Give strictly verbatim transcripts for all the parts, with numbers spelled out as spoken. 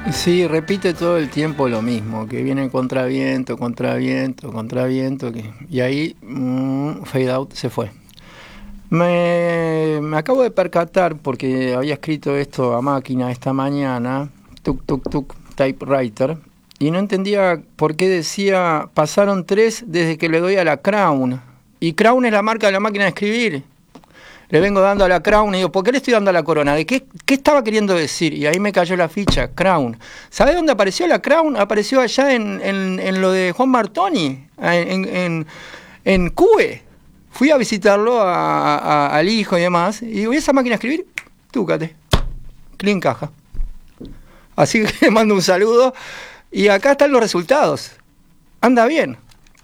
Sí, repite todo el tiempo lo mismo, que viene contraviento, contraviento, contraviento, que, y ahí mmm, fade out, se fue. Me, me acabo de percatar, porque había escrito esto a máquina esta mañana, tuk tuk tuk, typewriter, y no entendía por qué decía, pasaron tres desde que le doy a la Crown, y Crown es la marca de la máquina de escribir. Le vengo dando a la Crown y digo, ¿por qué le estoy dando a la Corona? ¿De qué, qué estaba queriendo decir? Y ahí me cayó la ficha, Crown. ¿Sabés dónde apareció la Crown? Apareció allá en, en, en lo de Juan Martoni, en, en, en Cue. Fui a visitarlo a, a, al hijo y demás, y digo, ¿y esa máquina de escribir? Túcate. Clean caja. Así que le mando un saludo. Y acá están los resultados. Anda bien.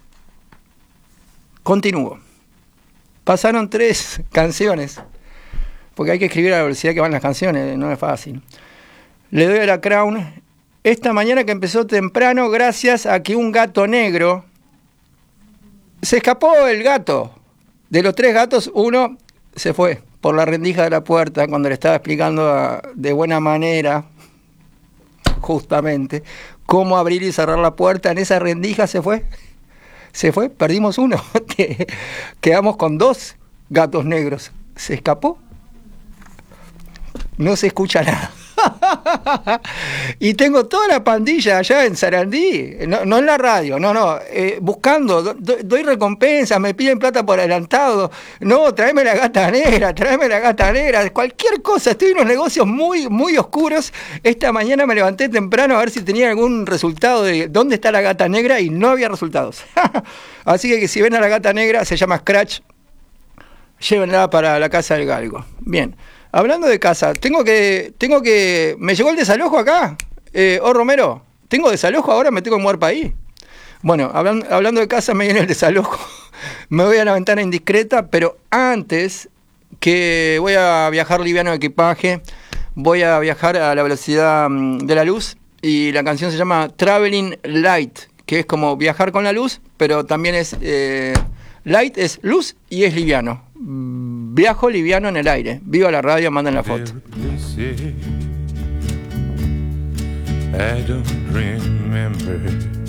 Continúo. Pasaron tres canciones, porque hay que escribir a la velocidad que van las canciones, no es fácil. Le doy a la Crown. Esta mañana que empezó temprano, gracias a que un gato negro... Se escapó el gato. De los tres gatos, uno se fue por la rendija de la puerta cuando le estaba explicando a, de buena manera, justamente, cómo abrir y cerrar la puerta. En esa rendija se fue. Se fue, perdimos uno. Quedamos con dos gatos negros. ¿Se escapó? No se escucha nada. Y tengo toda la pandilla allá en Sarandí, no, no en la radio, no, no, eh, buscando, do, doy recompensas, me piden plata por adelantado, no, tráeme la gata negra, tráeme la gata negra, cualquier cosa, estoy en unos negocios muy, muy oscuros. Esta mañana me levanté temprano a ver si tenía algún resultado de dónde está la gata negra y no había resultados. Así que, que si ven a la gata negra, se llama Scratch, llévenla para la casa del galgo. Bien. Hablando de casa, tengo que, tengo que, me llegó el desalojo acá, eh, oh Romero, tengo desalojo ahora, me tengo que mudar para ahí. Bueno, hablan, hablando de casa me viene el desalojo, me voy a la ventana indiscreta, pero antes que voy a viajar liviano de equipaje, voy a viajar a la velocidad de la luz y la canción se llama Traveling Light, que es como viajar con la luz, pero también es, eh, light es luz y es liviano. Viajo liviano en el aire. Viva la radio, manden la foto. I don't remember